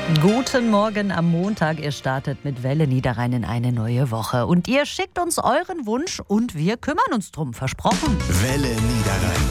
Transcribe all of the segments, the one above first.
Guten Morgen am Montag. Ihr startet mit Welle Niederrhein in eine neue Woche. Und ihr schickt uns euren Wunsch und wir kümmern uns drum. Versprochen. Welle Niederrhein.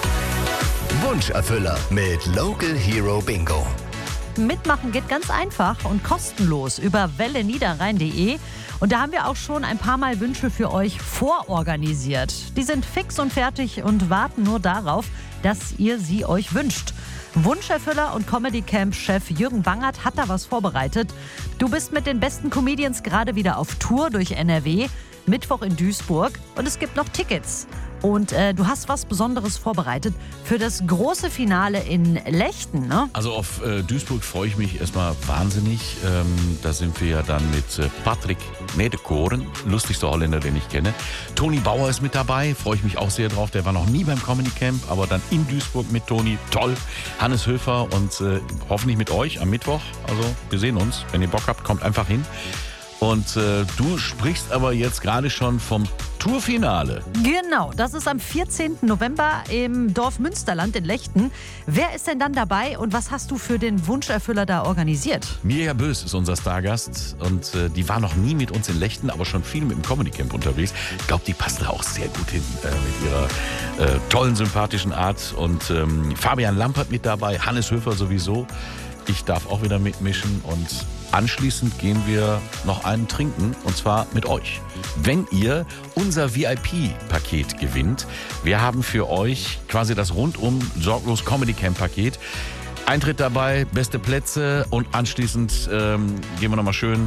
Wunscherfüller mit Local Hero Bingo. Mitmachen geht ganz einfach und kostenlos über welleniederrhein.de. Und da haben wir auch schon ein paar Mal Wünsche für euch vororganisiert. Die sind fix und fertig und warten nur darauf, dass ihr sie euch wünscht. Wunscherfüller und Comedy-Camp-Chef Jürgen Bangert hat da was vorbereitet. Du bist mit den besten Comedians gerade wieder auf Tour durch NRW. Mittwoch in Duisburg und es gibt noch Tickets. Und du hast was Besonderes vorbereitet für das große Finale in Lechten, ne? Also auf Duisburg freue ich mich erstmal wahnsinnig. Da sind wir ja dann mit Patrick Medekoren, lustigster Holländer, den ich kenne. Toni Bauer ist mit dabei, freue ich mich auch sehr drauf. Der war noch nie beim Comedy Camp, aber dann in Duisburg mit Toni, toll. Hannes Höfer und hoffentlich mit euch am Mittwoch. Also wir sehen uns, wenn ihr Bock habt, kommt einfach hin. Und du sprichst aber jetzt gerade schon vom Tourfinale. Genau, das ist am 14. November im Dorf Münsterland in Lechten. Wer ist denn dann dabei und was hast du für den Wunscherfüller da organisiert? Mirja Bös ist unser Stargast und die war noch nie mit uns in Lechten, aber schon viel mit dem Comedy Camp unterwegs. Ich glaube, die passt da auch sehr gut hin mit ihrer tollen, sympathischen Art. Und Fabian Lampert mit dabei, Hannes Höfer sowieso. Ich darf auch wieder mitmischen und anschließend gehen wir noch einen trinken und zwar mit euch. Wenn ihr unser VIP-Paket gewinnt, wir haben für euch quasi das rundum sorglos Comedy Camp Paket. Eintritt dabei, beste Plätze und anschließend gehen wir nochmal schön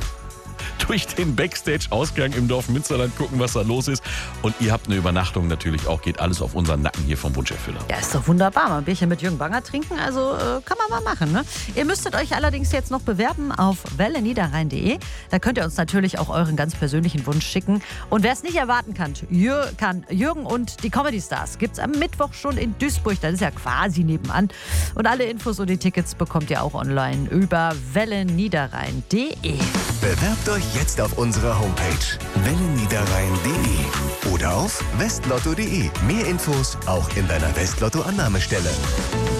durch den Backstage-Ausgang im Dorf Münsterland gucken, was da los ist. Und ihr habt eine Übernachtung natürlich auch. Geht alles auf unseren Nacken hier vom Wunscherfüller. Ja, ist doch wunderbar. Mal ein Bierchen mit Jürgen Bangert trinken, also kann man mal machen, ne? Ihr müsstet euch allerdings jetzt noch bewerben auf welleniederrhein.de. Da könnt ihr uns natürlich auch euren ganz persönlichen Wunsch schicken. Und wer es nicht erwarten kann, Jürgen und die Comedy Stars gibt's am Mittwoch schon in Duisburg. Das ist ja quasi nebenan. Und alle Infos und die Tickets bekommt ihr auch online über welleniederrhein.de. Bewerbt euch jetzt auf unserer Homepage welleniederrhein.de oder auf westlotto.de. Mehr Infos auch in deiner Westlotto-Annahmestelle.